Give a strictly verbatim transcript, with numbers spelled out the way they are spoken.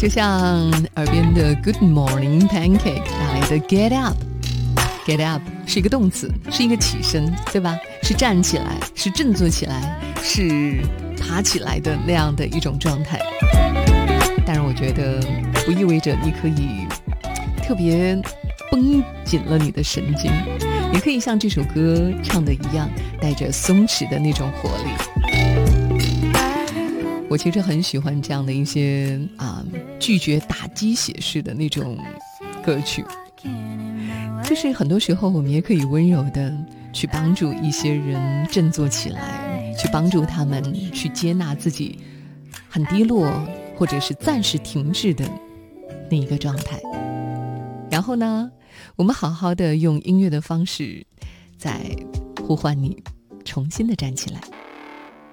就像耳边的 Good Morning Pancake 带来的 Get Up。 Get Up 是一个动词，是一个起身，对吧？是站起来，是振作起来，是爬起来的那样的一种状态。当然我觉得不意味着你可以特别绷紧了你的神经，也可以像这首歌唱的一样，带着松弛的那种活力。我其实很喜欢这样的一些啊，拒绝打鸡血式的那种歌曲，就是很多时候我们也可以温柔的去帮助一些人振作起来，去帮助他们去接纳自己很低落或者是暂时停滞的那一个状态。然后呢，我们好好的用音乐的方式再呼唤你重新的站起来。